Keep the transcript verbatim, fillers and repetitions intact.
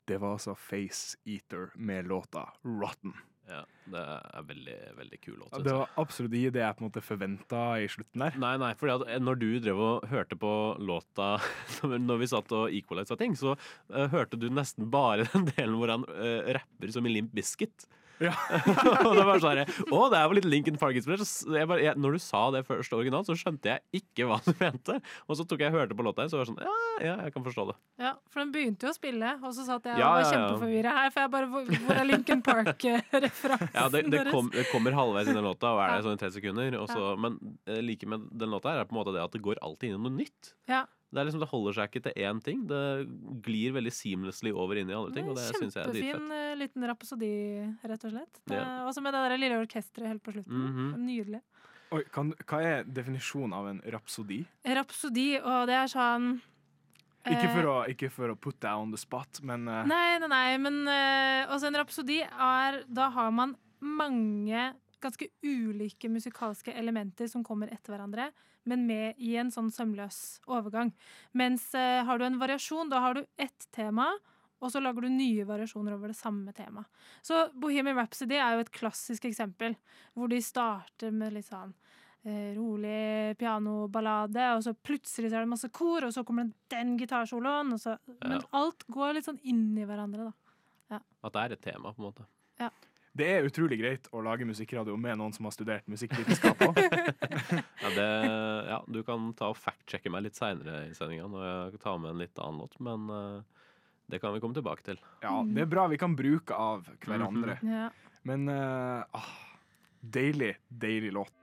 det var altså Face Eater med låta Rotten. Ja, det er veldig, veldig kul låt. Det var absolutt ikke det jeg på en måte forventet i slutten der. Nei, nei, fordi at når du drev og hørte på låta når vi satt og equalized ting, så uh, hørte du nesten bare den delen hvor han uh, rapper som i Limp Bizkit. Ja. Og det var sånn, å, det er jo litt Linkin Park-inspirert. Så jeg bare, jeg, når du sa det første original, så skjønte jeg ikke hva du mente. Og så tok jeg hørte på låta, så var jeg sånn, ja, ja, jeg kan forstå det. Ja, for den begynte jo å spille, og så satt jeg Ja, og var ja, ja. kjempeforvirret her, for jeg bare, hvor hvor er Linkin Park-referansen Ja, det, det, deres? kom, det kommer halvveis i den låta, og er det sånn i tre sekunder. Og så, Ja. men eh, like med den låta her er på en måte det at det går alltid inn i noe nytt. Ja. Det, er liksom, det holder seg ikke til én ting. Det glir veldig seamlessly over inn i andre ting. Og det synes jeg er Kjempefin dritfett. eh, liten rapsodi, rett og slett. Det, Ja. Også med det der lille orkestret helt på slutten. Mhm. Nydelig. Oi, kan, hva er definisjonen av en rapsodi? Rapsodi, og det er sånn Ikke eh, for å, ikke for å put deg on the spot, men eh, Nei, nei, nei, men eh, også en rapsodi er Da har man mange ganske ulike musikalske elementer som kommer etter hverandre, men med i en sånn sømløs overgang. Mens eh, har du en variasjon, da har du ett tema, og så lager du nye variasjoner over det samme temaet. Så Bohemian Rhapsody er jo et klassisk eksempel, hvor de starter med litt sånn eh, rolig pianoballade, og så plutselig så er det masse kor, og så kommer det den gitarsoloen, og så, men alt går litt sånn inn i hverandre da. Ja. At det er et tema, på en måte. Ja. det er utrolig greit å lage musikkradio med noen som har studert musikkvitenskap også. Ja, det, ja, du kan ta og fact-sjekke meg litt senere i sendingen når jeg tar med en litt annen låt, men uh, det kan vi komme tilbake til. Ja, det er bra vi kan bruke av hverandre. Ja. Men uh, ah, deilig, deilig låt.